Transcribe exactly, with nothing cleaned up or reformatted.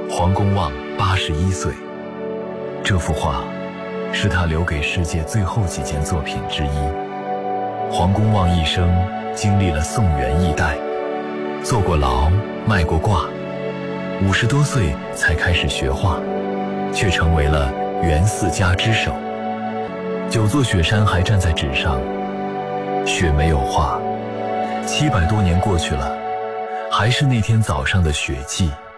黄公望八十一岁，这幅画是他留给世界最后几件作品之一。黄公望一生经历了宋元易代，坐过牢，卖过卦，五十多岁才开始学画，却成为了元四家之首。九座雪山还站在纸上，雪没有化，七百多年过去了，还是那天早上的雪迹。